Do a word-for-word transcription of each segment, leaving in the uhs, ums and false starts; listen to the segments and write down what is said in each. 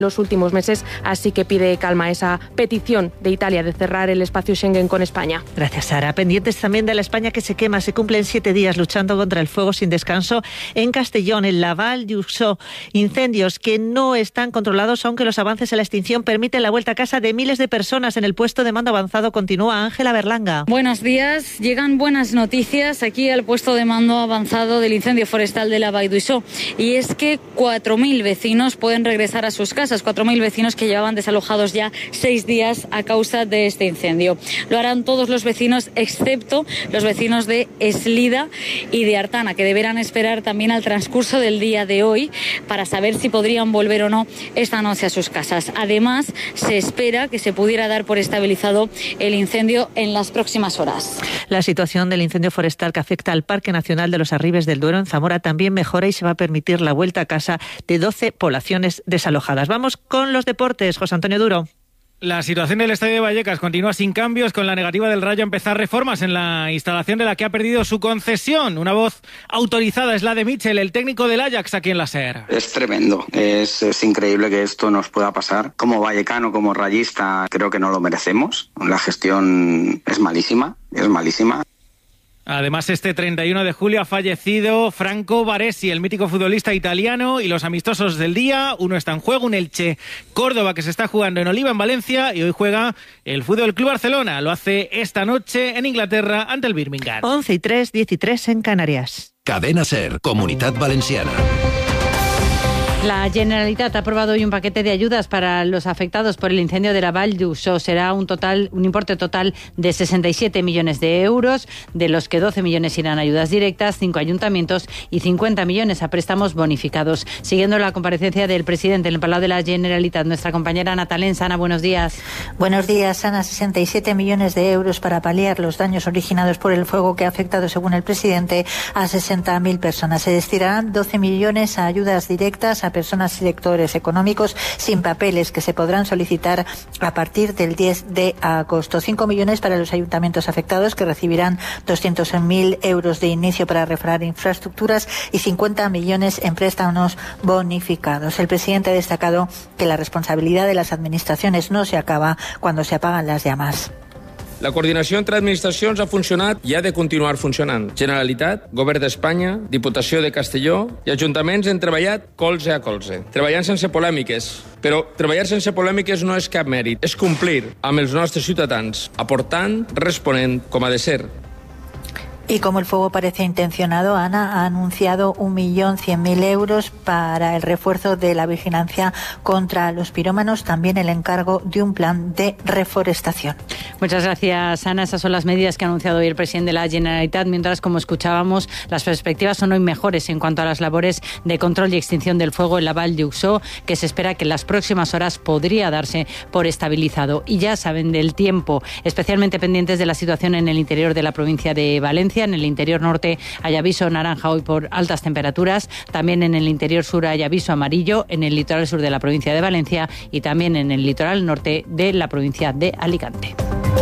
los últimos meses, así que pide calma a esa petición de Italia de cerrar el espacio Schengen con España. Gracias, Sara. Pendientes también de la España que se quema. Se cumplen siete días luchando contra el fuego sin descanso en Castellón, en la Val d'Uixó. Incendios que no están controlados, aunque los avances en la extinción permiten la vuelta a casa de miles de personas. En el puesto de mando avanzado continúa Ángela Berlanga. Buenos días. Llegan buenas noticias aquí al puesto de mando avanzado del incendio forestal de la Val d'Uixó. Y es que cuatro mil vecinos pueden regresar a sus casas. cuatro mil vecinos que llevaban desalojados ya seis días a causa de este incendio. Lo harán todos los vecinos, excepto los vecinos de Eslida y de Artana, que deberán esperar también al transcurso del día de hoy para saber si podrían volver o no esta noche a sus casas. Además, se espera que se pudiera dar por estabilizado el incendio en las próximas horas. La situación del incendio forestal que afecta al Parque Nacional de los Arribes del Duero en Zamora también mejora y se va a permitir la vuelta a casa de doce poblaciones desalojadas. Vamos con los deportes. José Antonio Duro. La situación del Estadio de Vallecas continúa sin cambios, con la negativa del Rayo a empezar reformas en la instalación de la que ha perdido su concesión. Una voz autorizada es la de Mitchell, el técnico del Ajax aquí en la SER. Es tremendo, es, es increíble que esto nos pueda pasar. Como vallecano, como rayista, creo que no lo merecemos. La gestión es malísima, es malísima. Además, este treinta y uno de julio ha fallecido Franco Baresi, el mítico futbolista italiano, y los amistosos del día. Uno está en juego, un Elche Córdoba que se está jugando en Oliva, en Valencia, y hoy juega el Fútbol Club Barcelona. Lo hace esta noche en Inglaterra ante el Birmingham. once y tres, diez y tres en Canarias. Cadena SER, Comunitat Valenciana. La Generalitat ha aprobado hoy un paquete de ayudas para los afectados por el incendio de la Val d'Uixó. Será un total, un importe total de sesenta y siete millones de euros, de los que doce millones irán a ayudas directas, cinco ayuntamientos y cincuenta millones a préstamos bonificados. Siguiendo la comparecencia del presidente en el Palau de la Generalitat, nuestra compañera Ana Talens. Ana, buenos días. Buenos días, Ana. sesenta y siete millones de euros para paliar los daños originados por el fuego que ha afectado, según el presidente, a sesenta mil personas. Se destinarán doce millones a ayudas directas a personas y sectores económicos sin papeles que se podrán solicitar a partir del diez de agosto. cinco millones para los ayuntamientos afectados, que recibirán doscientos mil euros de inicio para reforzar infraestructuras, y cincuenta millones en préstamos bonificados. El presidente ha destacado que la responsabilidad de las administraciones no se acaba cuando se apagan las llamas. La coordinació entre administracions ha funcionat i ha de continuar funcionant. Generalitat, Govern d'Espanya, Diputació de Castelló i ajuntaments han treballat colze a colze, treballant sense polèmiques. Però treballar sense polèmiques no és cap mèrit, és complir amb els nostres ciutadans, aportant, responent com ha de ser. Y como el fuego parece intencionado, Ana ha anunciado un millón cien mil euros para el refuerzo de la vigilancia contra los pirómanos, también el encargo de un plan de reforestación. Muchas gracias, Ana. Esas son las medidas que ha anunciado hoy el presidente de la Generalitat, mientras, como escuchábamos, las perspectivas son hoy mejores en cuanto a las labores de control y extinción del fuego en la Val d'Uixó, que se espera que en las próximas horas podría darse por estabilizado. Y ya saben del tiempo, especialmente pendientes de la situación en el interior de la provincia de Valencia. En el interior norte hay aviso naranja hoy por altas temperaturas, también en el interior sur hay aviso amarillo, en el litoral sur de la provincia de Valencia y también en el litoral norte de la provincia de Alicante.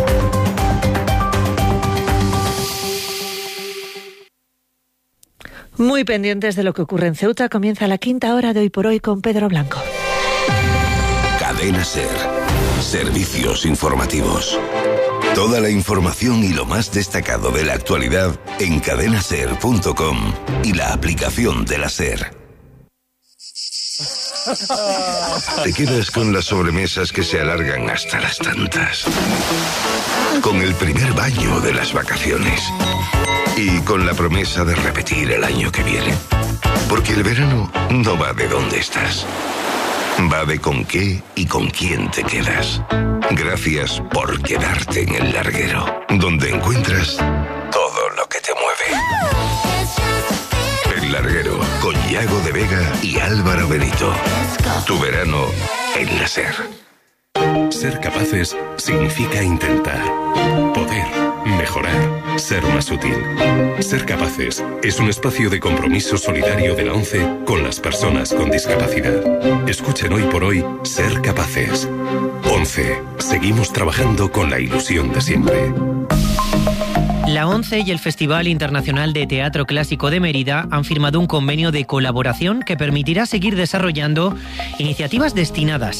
Muy pendientes de lo que ocurre en Ceuta, comienza la quinta hora de Hoy por Hoy con Pedro Blanco. Cadena SER. Servicios informativos. Toda la información y lo más destacado de la actualidad en cadena ser punto com y la aplicación de la SER. Te quedas con las sobremesas que se alargan hasta las tantas. Con el primer baño de las vacaciones. Y con la promesa de repetir el año que viene. Porque el verano no va de dónde estás. Va de con qué y con quién te quedas. Gracias por quedarte en el larguero, donde encuentras todo lo que te mueve. El larguero, con Yago de Vega y Álvaro Benito. Tu verano en la SER. Ser capaces significa intentar, poder, mejorar, ser más útil. Ser capaces es un espacio de compromiso solidario de la ONCE con las personas con discapacidad. Escuchen hoy por hoy Ser Capaces. ONCE. Seguimos trabajando con la ilusión de siempre. La ONCE y el Festival Internacional de Teatro Clásico de Mérida han firmado un convenio de colaboración que permitirá seguir desarrollando iniciativas destinadas